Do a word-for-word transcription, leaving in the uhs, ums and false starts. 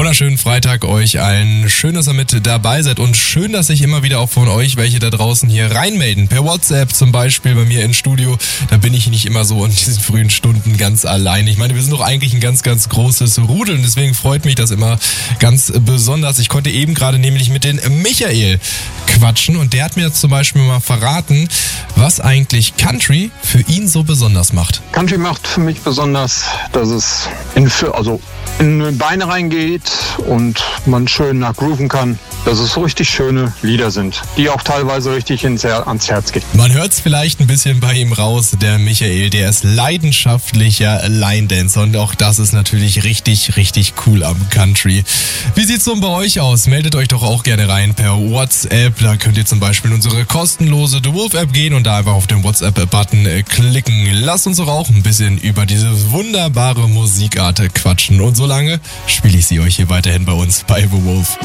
Wunderschönen Freitag euch allen. Schön, dass ihr mit dabei seid und schön, dass sich immer wieder auch von euch welche da draußen hier reinmelden. Per WhatsApp zum Beispiel bei mir im Studio. Da bin ich nicht immer so in diesen frühen Stunden ganz allein. Ich meine, wir sind doch eigentlich ein ganz, ganz großes Rudel und deswegen freut mich das immer ganz besonders. Ich konnte eben gerade nämlich mit den Michael quatschen und der hat mir zum Beispiel mal verraten, was eigentlich Country für ihn so besonders macht. Country macht für mich besonders, dass es in, also in die Beine reingeht und man schön nachgrooven kann, dass es so richtig schöne Lieder sind, die auch teilweise richtig ins Her- ans Herz gehen. Man hört es vielleicht ein bisschen bei ihm raus, der Michael, der ist leidenschaftlicher Line-Dancer und auch das ist natürlich richtig, richtig cool am Country. Wie sieht's so bei euch aus? Meldet euch doch auch gerne rein per WhatsApp, da könnt ihr zum Beispiel in unsere kostenlose The Wolf App gehen und da einfach auf den WhatsApp-Button klicken. Lasst uns doch auch ein bisschen über diese wunderbare Musikart quatschen und solange spiele ich sie euch hier weiterhin bei uns bei The Wolf.